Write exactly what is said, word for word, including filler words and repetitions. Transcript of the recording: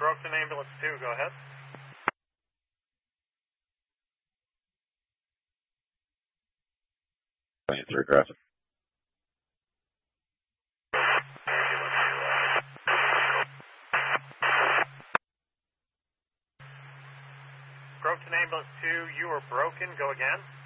Groveton Ambulance two, go ahead. Answer, Groveton. Groveton Ambulance two, you are broken, go again.